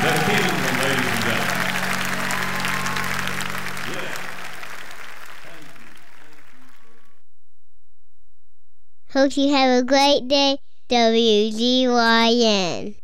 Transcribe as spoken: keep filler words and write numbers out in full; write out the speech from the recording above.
Beth Peterson, ladies and gentlemen. Hope you have a great day, W G Y N.